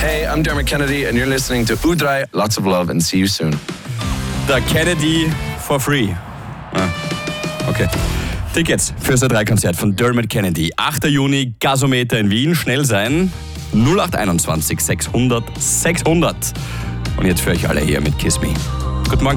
Hey, I'm Dermot Kennedy and you're listening to U3. Lots of love and see you soon. Der Kennedy for free. Okay. Tickets fürs U3-Konzert von Dermot Kennedy. 8. Juni, Gasometer in Wien. Schnell sein. 0821 600 600. Und jetzt für euch alle hier mit Kiss Me. Guten Morgen.